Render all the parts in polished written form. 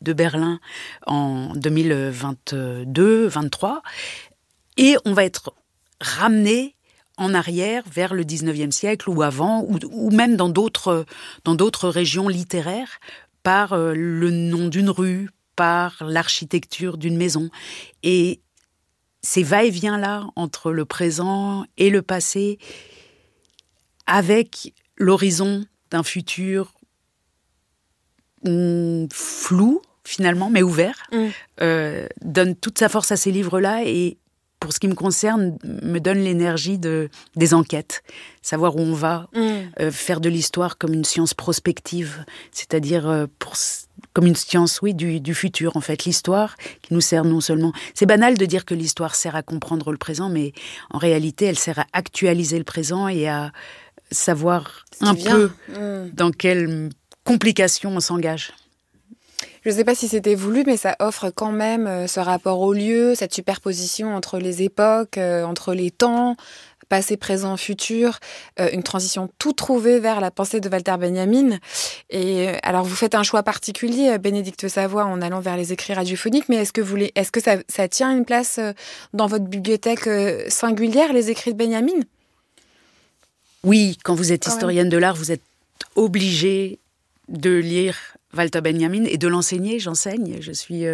de Berlin en 2022-23. Et on va être ramené en arrière vers le 19e siècle ou avant, ou même dans d'autres régions littéraires, par le nom d'une rue, par l'architecture d'une maison. Et ces va-et-vient-là entre le présent et le passé, avec l'horizon d'un futur flou, finalement, mais ouvert, donne toute sa force à ces livres-là et, pour ce qui me concerne, me donne l'énergie des enquêtes. Savoir où on va, faire de l'histoire comme une science prospective, c'est-à-dire comme une science, du futur, en fait. L'histoire qui nous sert non seulement... C'est banal de dire que l'histoire sert à comprendre le présent, mais en réalité, elle sert à actualiser le présent et à savoir un peu dans quelle complication on s'engage. Je ne sais pas si c'était voulu, mais ça offre quand même ce rapport au lieu, cette superposition entre les époques, entre les temps, passé, présent, futur, une transition tout trouvée vers la pensée de Walter Benjamin. Et alors, vous faites un choix particulier, Bénédicte Savoie, en allant vers les écrits radiophoniques, mais est-ce que ça tient une place dans votre bibliothèque singulière, les écrits de Benjamin ? Oui, quand vous êtes historienne de l'art, vous êtes obligée de lire Walter Benjamin et de l'enseigner. J'enseigne. Je suis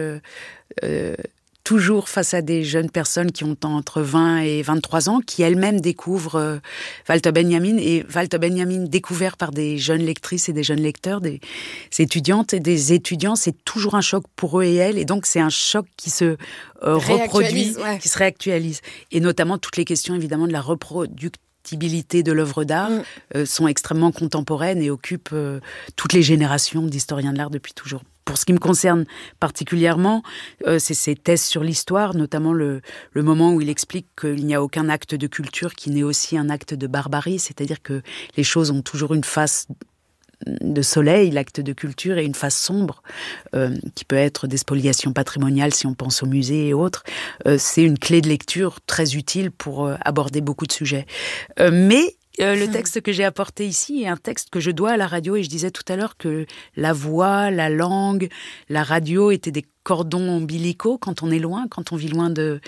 toujours face à des jeunes personnes qui ont entre 20 et 23 ans, qui elles-mêmes découvrent Walter Benjamin. Et Walter Benjamin découvert par des jeunes lectrices et des jeunes lecteurs, des étudiantes et des étudiants, c'est toujours un choc pour eux et elles. Et donc, c'est un choc qui se reproduit, qui se réactualise. Et notamment, toutes les questions, évidemment, de la reproductibilité de l'œuvre d'art sont extrêmement contemporaines et occupent toutes les générations d'historiens de l'art depuis toujours. Pour ce qui me concerne particulièrement, c'est ses thèses sur l'histoire, notamment le moment où il explique qu'il n'y a aucun acte de culture qui n'est aussi un acte de barbarie, c'est-à-dire que les choses ont toujours une face de soleil, l'acte de culture, et une face sombre, qui peut être des spoliations patrimoniales si on pense aux musées et autres. C'est une clé de lecture très utile pour aborder beaucoup de sujets. Mais le texte que j'ai apporté ici est un texte que je dois à la radio, et je disais tout à l'heure que la voix, la langue, la radio étaient des cordons ombilicaux quand on est loin, quand on vit loin de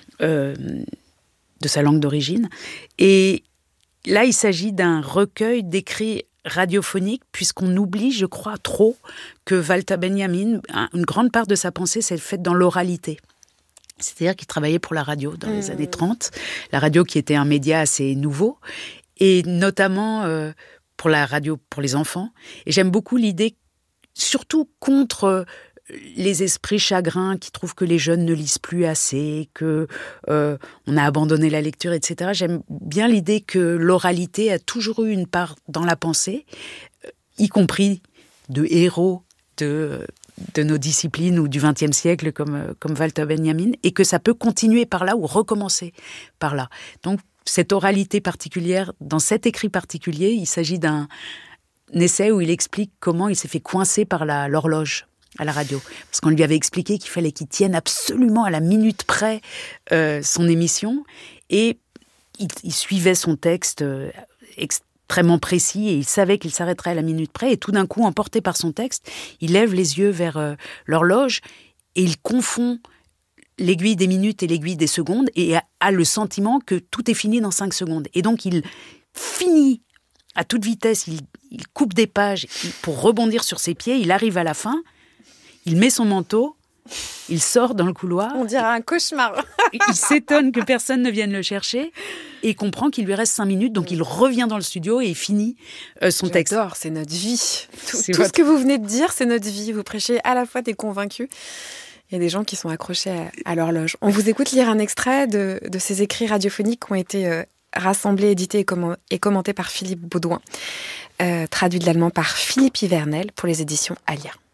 sa langue d'origine. Et là, il s'agit d'un recueil d'écrits radiophonique, puisqu'on oublie, je crois, trop que Walter Benjamin, une grande part de sa pensée s'est faite dans l'oralité. C'est-à-dire qu'il travaillait pour la radio dans les années 30, la radio qui était un média assez nouveau, et notamment pour la radio pour les enfants. Et j'aime beaucoup l'idée, surtout contre les esprits chagrins qui trouvent que les jeunes ne lisent plus assez, que on a abandonné la lecture, etc. J'aime bien l'idée que l'oralité a toujours eu une part dans la pensée, y compris de héros de nos disciplines ou du XXe siècle comme Walter Benjamin, et que ça peut continuer par là ou recommencer par là. Donc cette oralité particulière, dans cet écrit particulier, il s'agit d'un essai où il explique comment il s'est fait coincer par l'horloge à la radio, parce qu'on lui avait expliqué qu'il fallait qu'il tienne absolument à la minute près son émission, et il suivait son texte extrêmement précis, et il savait qu'il s'arrêterait à la minute près, et tout d'un coup, emporté par son texte, il lève les yeux vers l'horloge, et il confond l'aiguille des minutes et l'aiguille des secondes, et a le sentiment que tout est fini dans 5 secondes. Et donc, il finit à toute vitesse, il coupe des pages pour rebondir sur ses pieds, il arrive à la fin, il met son manteau, il sort dans le couloir. On dirait un cauchemar. Il s'étonne que personne ne vienne le chercher et comprend qu'il lui reste 5 minutes. Donc, il revient dans le studio et il finit son texte. J'adore, c'est notre vie. Tout ce que vous venez de dire, c'est notre vie. Vous prêchez à la fois des convaincus. Il y a des gens qui sont accrochés à l'horloge. On vous écoute lire un extrait de ces écrits radiophoniques qui ont été rassemblés, édités et commentés par Philippe Baudouin, traduit de l'allemand par Philippe Ivernel pour les éditions Alia.